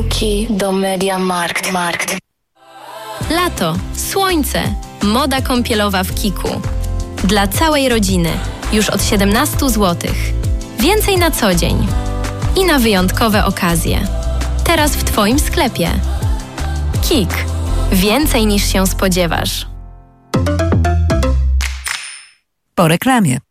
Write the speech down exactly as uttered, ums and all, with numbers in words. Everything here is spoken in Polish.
Kij do MediaMarkt. Markt. Lato, słońce, moda kąpielowa w Kiku. Dla całej rodziny, już od siedemnaście złotych. Więcej na co dzień i na wyjątkowe okazje. Teraz w Twoim sklepie. Kik. Więcej niż się spodziewasz. Po reklamie.